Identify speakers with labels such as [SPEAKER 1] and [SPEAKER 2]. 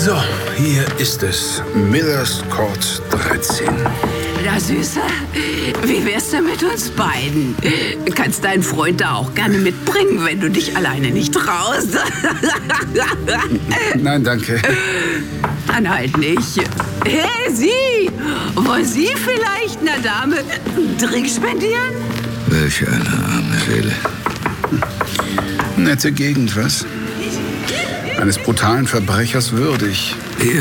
[SPEAKER 1] So, hier ist es. Millers Court 13.
[SPEAKER 2] Na, Süßer, wie wär's denn mit uns beiden? Kannst deinen Freund da auch gerne mitbringen, wenn du dich alleine nicht traust.
[SPEAKER 1] Nein, danke.
[SPEAKER 2] Dann halt nicht. Hey, Sie! Wollen Sie vielleicht einer Dame einen Drink spendieren?
[SPEAKER 3] Welch eine arme Seele.
[SPEAKER 1] Nette Gegend, was? Eines brutalen Verbrechers würdig.